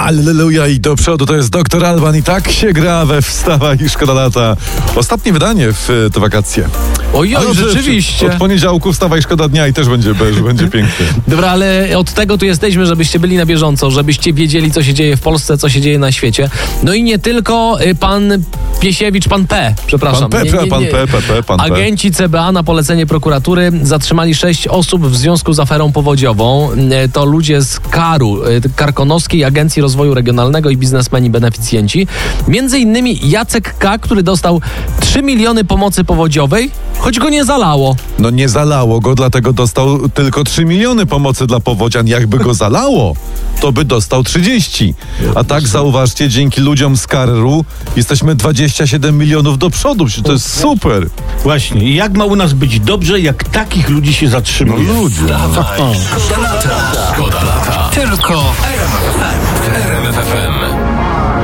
Alleluja i do przodu, to jest Dr. Alban i tak się gra we Wstawaj i Szkoda Lata. Ostatnie wydanie w te wakacje. Ojoj, rzeczywiście. Od poniedziałku Wstawaj Szkoda Dnia i też będzie piękny. Dobra, ale od tego tu jesteśmy, żebyście byli na bieżąco, żebyście wiedzieli, co się dzieje w Polsce, co się dzieje na świecie. No i nie tylko pan Piesiewicz, pan P, przepraszam. Pan P. Agenci CBA na polecenie prokuratury zatrzymali 6 osób w związku z aferą powodziową. To ludzie z Karkonoskiej Agencji Rozwoju Regionalnego i biznesmeni beneficjenci. Między innymi Jacek K., który dostał 3 miliony pomocy powodziowej, choć go nie zalało. No nie zalało go, dlatego dostał tylko 3 miliony pomocy dla powodzian. Jakby go zalało, to by dostał 30. A tak, zauważcie, dzięki ludziom z KAR-u jesteśmy 27 milionów do przodu. To jest super. Właśnie. I jak ma u nas być dobrze, jak takich ludzi się zatrzymuje? No ludzie. Szkoda lata. Tylko